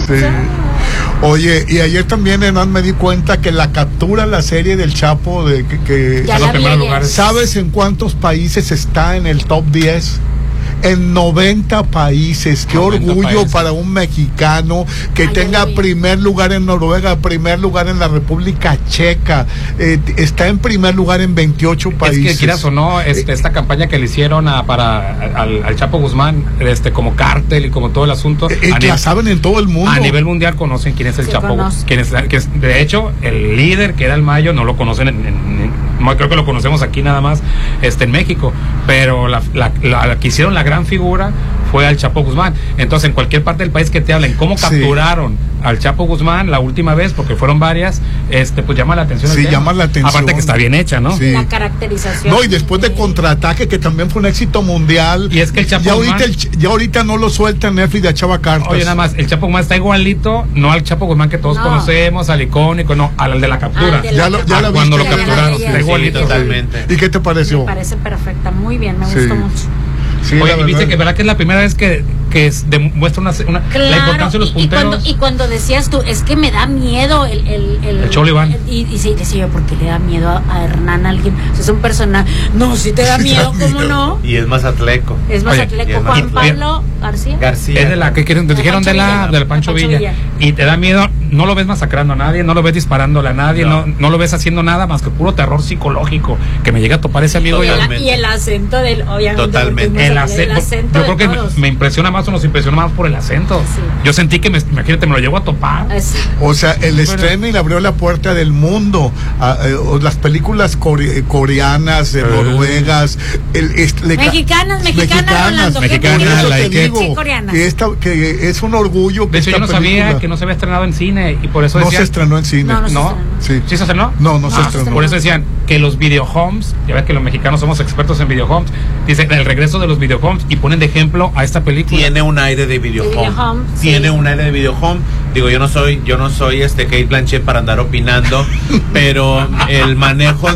Sí. Oye, y ayer también, Hernán, me di cuenta que la captura, la serie del Chapo, que Ya los la primeros vi lugares. ayer. ¿Sabes en cuántos países está en el top 10? En 90 países. Qué 90 orgullo países. para un mexicano que Ay, tenga ya lo vi. primer lugar en Noruega, primer lugar en la República Checa. Está en primer lugar en 28 países. Es que quieras o no, esta campaña que le hicieron al Chapo Guzmán, como cártel y como todo el asunto, la saben en todo el mundo. a nivel mundial conocen quién es el Sí, Chapo. conozco. De hecho, el líder que era el Mayo no lo conocen no, creo que lo conocemos aquí nada más en México, pero la que hicieron la gran figura fue al Chapo Guzmán. Entonces, en cualquier parte del país que te hablen cómo Sí. capturaron al Chapo Guzmán la última vez, porque fueron varias, pues llama la atención. Sí, el tema. llama la atención. Aparte que está bien hecha, ¿no? Sí. La caracterización. No, y después de Contraataque, que también fue un éxito mundial. Y es que el Chapo ya Guzmán- ya ahorita no lo suelta Netflix de Chava Cartas. Oye, nada más, el Chapo Guzmán está igualito, no al Chapo Guzmán que todos No. conocemos, al icónico, no, al de la captura. Al de Ya la Cuando lo viste. capturaron, Ya, ya, está ya, igualito. sí, Totalmente. ¿Y qué te pareció? Me parece perfecta, muy bien, me Sí. gustó mucho. Sí, Oye, la y viste verdad. que verdad que es la primera vez que demuestra la importancia de los punteros. Y cuando decías tú, es que me da miedo el Cholo Iván. Y sí, decía yo, ¿por qué le da miedo a Hernán alguien? O sea, es un personaje. No, si te da Sí, miedo, da ¿cómo miedo. no? Y es Mazatleco. Es más Oye, atleco. y es Juan más- Pablo García. García. Es de la que te dijeron Pancho Villa. del Pancho Villa. Y te da miedo, no lo ves masacrando a nadie, no lo ves disparándole a nadie, no lo ves haciendo nada más que puro terror psicológico. Que me llega a topar ese amigo. Y el acento del, obviamente. Totalmente. porque El el acento yo creo de que todos. me impresiona más o nos impresiona más por el acento. Sí. Yo sentí que imagínate, me lo llevo a topar. Así. O sea, el estreno y le abrió la puerta del mundo. Las películas coreanas, noruegas, Mexicanas, Rolando, ¿qué Mexicanas, te digo? la te que- digo, Sí, coreanas. que es un orgullo. De hecho, yo no sabía que no se había estrenado en cine y por eso no decían, se estrenó en cine. No, no se ¿no? Sí. ¿Sí se estrenó? No, no se estrenó. Por eso decían que los videohomes, ya ves que los mexicanos somos expertos en videohomes, dicen el regreso de los videohomes y ponen de ejemplo a esta película. Tiene un aire de videohome. Videohome, sí. Tiene un aire de videohome. Digo, yo no soy Kate Blanchett para andar opinando, pero el manejo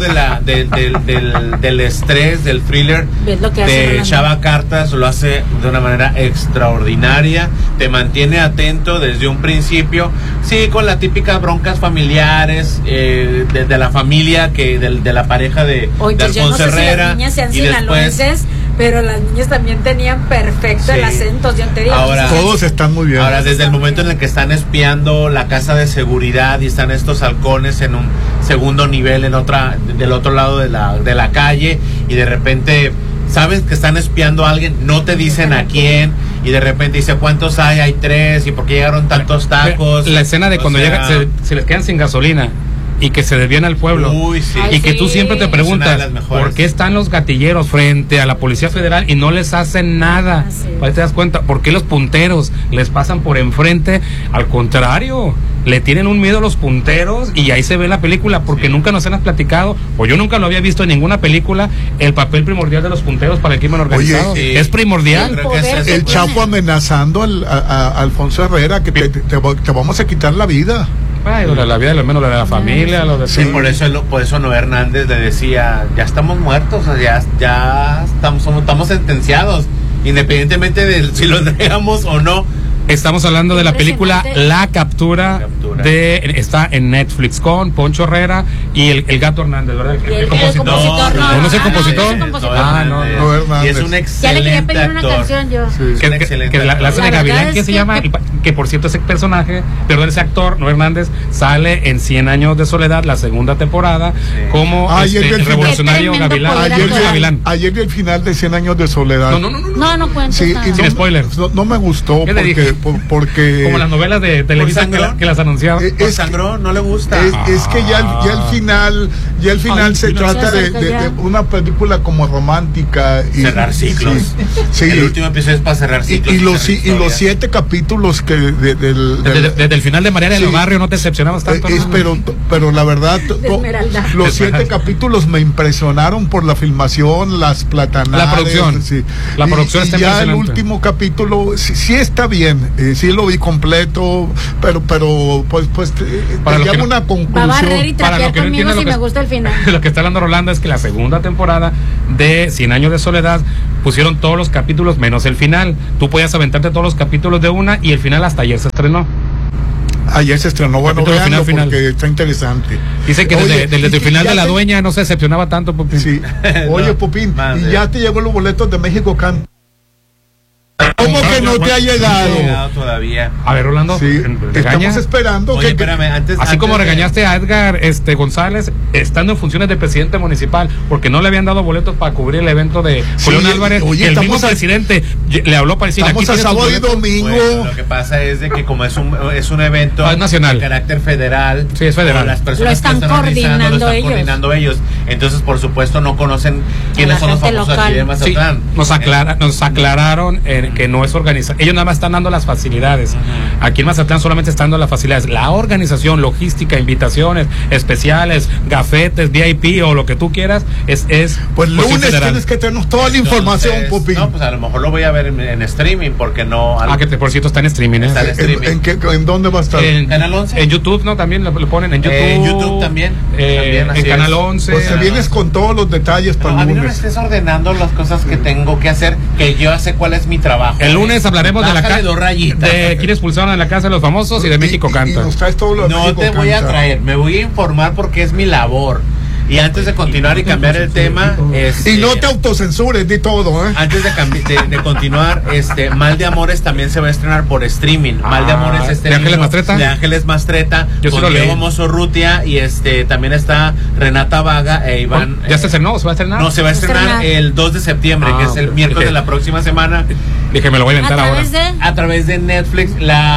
del estrés, del thriller ¿Ves lo que hace de Rolando? Chava Cartas lo hace de una manera extraordinaria, te mantiene atento desde un principio, sí, con las típicas broncas familiares de la familia, de la pareja de Oye, pues yo no Alfonso sé si Herrera, las niñas sean y después sinaloenses, pero las niñas también tenían perfecto el Sí. acento, yo te digo. Ahora- Todos están muy bien. Ahora, desde el momento en el que están espiando la casa de seguridad y están estos halcones en un segundo nivel del otro lado de la calle, y de repente sabes que están espiando a alguien, no te dicen a quién, y de repente dice ¿cuántos hay? Hay 3, y por qué llegaron tantos tacos. La escena de O cuando sea, se les quedan sin gasolina y que se desvían al pueblo. Uy, sí. Ay, Y que tú sí. siempre te Es una de preguntas las mejores. por qué están los gatilleros frente a la Policía Federal y no les hacen nada. Ah, sí. Ahí te das cuenta, ¿por qué los punteros les pasan por enfrente? Al contrario, le tienen un miedo a los punteros, y ahí se ve en la película, porque nunca nos han platicado, o yo nunca lo había visto en ninguna película, el papel primordial de los punteros para el crimen organizado. sí. Es primordial. Creo que es El eso, El pues. Chapo amenazando a Alfonso Herrera, que te vamos a quitar la vida. Ay, la vida, lo menos la de la familia, lo de Sí, por eso Noé Hernández le decía, ya estamos muertos, o sea, ya estamos sentenciados, independientemente de si lo entregamos o no. Estamos hablando de la película Impresionante. La Captura, está en Netflix con Poncho Herrera y el Gato Hernández, ¿verdad? Y el compositor, ¿No es el compositor? No, No, Hernández. Y es un Ya le excelente quería pedir una actor. canción yo. Sí. Es un excelente Que la actor. hace de La verdad Gavilán, es que se que- llama, que por cierto ese personaje, perdón, ese actor, Noé Hernández, sale en 100 años de soledad, la segunda temporada, como Ayer vi el el final. revolucionario Qué tremendo Gavilán. poder Ayer, actoral. Gavilán. ayer vi el final de 100 años de soledad. No cuento Sí, nada. y Sin spoilers. No me gustó ¿Qué te dije? porque Como las novelas de Televisa sangrón? que las anunciaban. Eh, ¿Por es- sangró? ¿No le gusta? es que ya el final Ay, se no, trata se de acerca ya. una película como romántica y Cerrar ciclos. Sí. El último episodio es para cerrar ciclos. Y los cerrar 7 capítulos que Desde el final de Mariana del Sí. Barrio no te decepcionabas tanto. ¿no? pero la verdad De Esmeralda. los 7 capítulos me impresionaron por la filmación, las platanales, La producción. sí. La producción y está ya el impresionante. último capítulo sí está bien, sí lo vi completo, pero pues te Para lo que llamo no- una Va a conclusión. barrer y Para lo trapear que no conmigo entiendan si me gusta el final. Lo que está hablando Rolanda es que la segunda temporada de 100 años de soledad pusieron todos los capítulos menos el final. Tú podías aventarte todos los capítulos de una y el final hasta ayer se estrenó. Ayer se estrenó, bueno, Capítulo veanlo final. porque está interesante. Dice que Oye, desde y el final ya de La te- Dueña no se decepcionaba tanto, Popín. Sí. Oye, No, Popín, mande. y ya te llegó los boletos de México Can. ¿Cómo que no te ha No he llegado? llegado todavía. A ver, Rolando, Sí, regaña. estamos esperando Oye, que espérame, Así como de- regañaste a Edgar González, estando en funciones de presidente municipal, porque no le habían dado boletos para cubrir el evento de Julián Álvarez. oye, El mismo estamos a- presidente le habló para decir, estamos aquí a tienes tus sábado y boletos. domingo. Bueno, lo que pasa es de que como es un evento Ah, es nacional. de carácter federal, Sí, es federal. las personas Lo están que están organizando, coordinando lo están ellos. coordinando ellos. Entonces, por supuesto, no conocen quiénes la son los gente famosos local. aquí de Sí, Mazatlán. nos aclararon que no es organización. Ellos nada más están dando las facilidades. Aquí en Mazatlán solamente están dando las facilidades. La organización, logística, invitaciones especiales, gafetes, VIP o lo que tú quieras, es Pues cuestión lunes federal. tienes que tenernos toda la Entonces, información, Popín. No, pues a lo mejor lo voy a ver en streaming, porque no. Que por cierto está en streaming. Está en streaming. ¿En dónde va a estar? Canal 11. En YouTube, ¿no? También lo ponen en YouTube. En YouTube también. También, así en Canal es. 11. Pues te vienes con todos los detalles No, para a el mí no me lunes. estés ordenando las cosas que tengo que hacer, que yo sé cuál es mi trabajo. El lunes hablaremos de la Bájale dos rayitas. de quién expulsaron en la casa de los famosos y de México Y Canta. nos traes todo lo de No México te voy a Canta. traer, me voy a informar porque es mi labor. Y antes de continuar y cambiar el tema, Y no te autocensures, di todo, ¿eh? antes de continuar, Mal de Amores también se va a estrenar por streaming. Mal de Amores ¿de libro Ángeles Mastreta? de Ángeles Mastreta, Yo sí con lo leí. Diego Mozorrutia y también está Renata Vaga e Iván. ¿Ya se estrenó? ¿Se va a estrenar? No, se va a estrenar el 2 de septiembre, que es el ok. miércoles de la próxima semana. Dije, me lo voy a A inventar ahora. través de... A través de Netflix,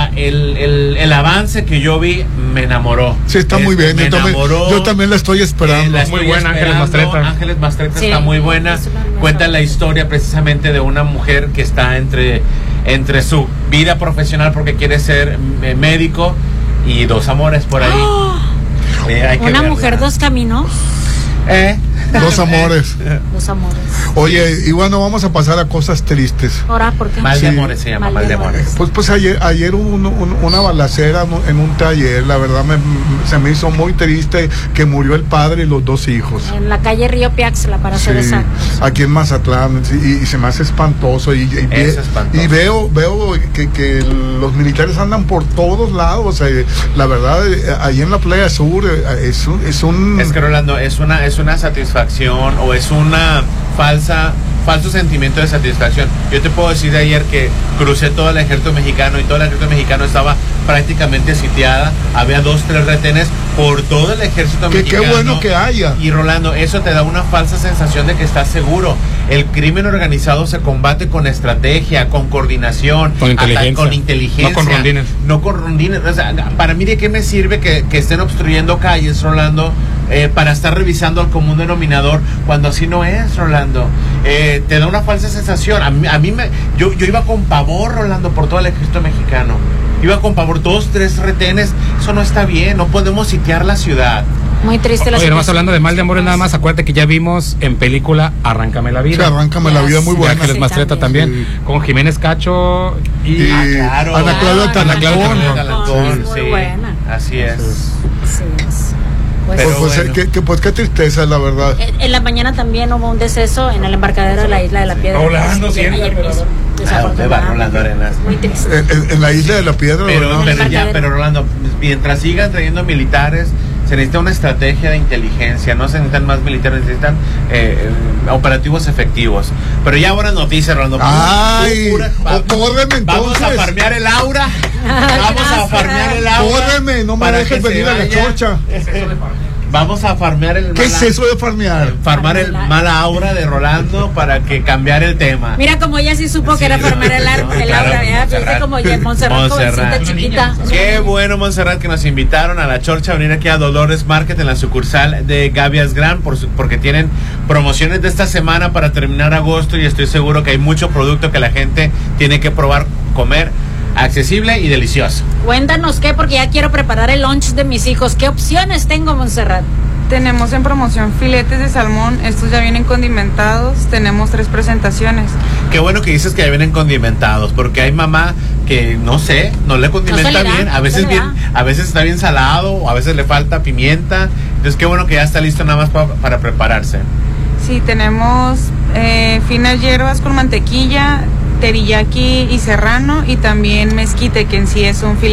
el avance que yo vi me enamoró. Sí, está muy bien. Me Yo también la estoy esperando. La Muy estoy buena, Ángeles esperando. Mastreta. Ángeles Mastreta Sí, está muy buena. es una Cuenta mejor. la historia precisamente de una mujer que está entre su vida profesional porque quiere ser médico y dos amores por ahí. Hay que Una verla. mujer, dos caminos, Dos amores. dos amores. Oye, y bueno, vamos a pasar a cosas tristes. Ahora, ¿por qué? Mal de Sí. amores se llama, Mal Mal de de amores. Pues ayer hubo una balacera en un taller. La verdad se me hizo muy triste que murió el padre y los dos hijos. En la calle Río Piaxla, para ser Sí, exactos. aquí en Mazatlán, sí, y se me hace espantoso. Es espantoso. Y veo que los militares andan por todos lados. La verdad, ahí en la Playa Sur es un Es que Rolando, es una satisfacción o es una falso sentimiento de satisfacción. Yo te puedo decir de ayer que crucé todo el ejército mexicano y todo el ejército mexicano estaba prácticamente sitiada. Había 2-3 retenes por todo el ejército que mexicano. qué bueno que haya. Y Rolando, eso te da una falsa sensación de que estás seguro. El crimen organizado se combate con estrategia, con coordinación, Con inteligencia. con inteligencia. No con rondines. No con rondines. O sea, para mí, ¿de qué me sirve que estén obstruyendo calles, Rolando, para estar revisando al común denominador cuando así no es, Rolando? Te da una falsa sensación. Yo iba con pavor, Rolando, por todo el ejército mexicano. Iba con pavor, 2-3 retenes. Eso no está bien. No podemos sitiar la ciudad. Muy triste la Oye, nomás situación. hablando de Mal de Amores, nada más, acuérdate que ya vimos en película Arráncame la Sí, Vida. arráncame la vida, muy Sí, De buena. Ángeles Sí, Mastreta también. también, con Jiménez Cacho y... Y claro. Ana Claudia Ah, Talancón. Ana Talancón, muy sí. buena. Así es. Sí, es. Pues, Pero Pues, bueno. qué tristeza, la verdad. en la mañana también hubo un deceso en el embarcadero de la Isla de la Piedra. Rolando, Sí, siempre, ayer mismo, ¿Dónde va Rolando Arenas? Muy triste. En la isla de la Piedra, Pero, ¿verdad? pero Rolando, mientras sigan trayendo militares, se necesita una estrategia de inteligencia, no se necesitan más militares, necesitan operativos efectivos. Pero ya buenas noticias, Rolando. Ay, córreme Vamos entonces. a farmear el aura. Vamos a farmear el aura. Córreme, no me para dejes que se venir a la vaya. chorcha. Vamos a farmear el ¿Qué es eso de farmear? Farmar el mala aura de Rolando para que cambiar el tema. Mira, como ella sí supo que era formar el claro, aura, ¿verdad? Viste Montserrat. como ya Montserrat, jovencita, chiquita. Qué bueno, Montserrat, que nos invitaron a la Chorcha a venir aquí a Dolores Market en la sucursal de Gavias Gran porque tienen promociones de esta semana para terminar agosto y estoy seguro que hay mucho producto que la gente tiene que probar, comer, accesible y delicioso. Cuéntanos qué, porque ya quiero preparar el lunch de mis hijos. ¿Qué opciones tengo, Montserrat? Tenemos en promoción filetes de salmón, estos ya vienen condimentados, tenemos 3 presentaciones. Qué bueno que dices que ya vienen condimentados, porque hay mamá que no sé, no le condimenta No se le da, bien, no se le da. a veces está bien salado, o a veces le falta pimienta. Entonces qué bueno que ya está listo nada más para prepararse. Sí, tenemos finas hierbas con mantequilla, teriyaki y serrano y también mezquite, que en sí es un filete